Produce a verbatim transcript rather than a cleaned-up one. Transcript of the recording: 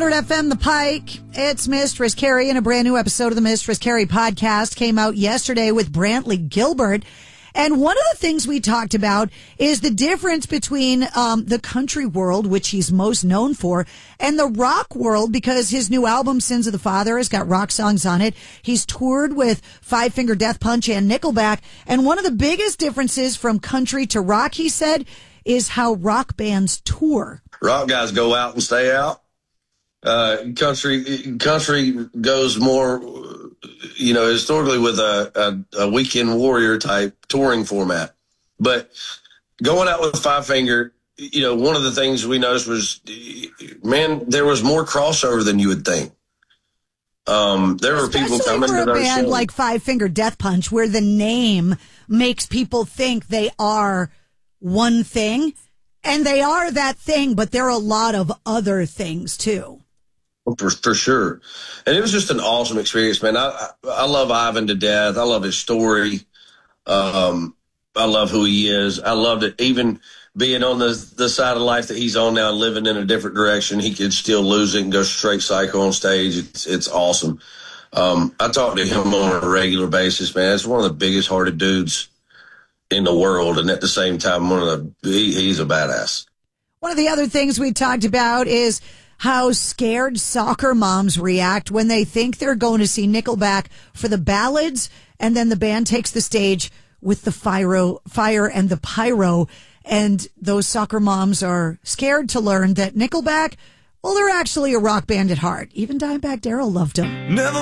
hundred F M The Pike. It's Mistress Carrie, and a brand new episode of the Mistress Carrie podcast came out yesterday with Brantley Gilbert. And one of the things we talked about is the difference between um, the country world, which he's most known for, and the rock world, because his new album, Sins of the Father, has got rock songs on it. He's toured with Five Finger Death Punch and Nickelback. And one of the biggest differences from country to rock, he said, is how rock bands tour. Rock guys go out and stay out. Uh, country country goes more, you know, historically with a, a, a weekend warrior type touring format. But going out with Five Finger, you know, one of the things we noticed was, man, there was more crossover than you would think. Um, there were Especially people coming for to a those band shows. like Five Finger Death Punch, where the name makes people think they are one thing, and they are that thing, but there are a lot of other things too. For, for sure. And it was just an awesome experience, man. I, I, I love Ivan to death. I love his story. Um, I love who he is. I loved it. Even being on the, the side of life that he's on now, living in a different direction, he could still lose it and go straight psycho on stage. It's, it's awesome. Um, I talk to him on a regular basis, man. It's one of the biggest hearted dudes in the world. And at the same time, one of the, he, he's a badass. One of the other things we talked about is how scared soccer moms react when they think they're going to see Nickelback for the ballads, and then the band takes the stage with the pyro, fire and the pyro, and those soccer moms are scared to learn that Nickelback, well, they're actually a rock band at heart. Even Dimebag Darrell loved them. Never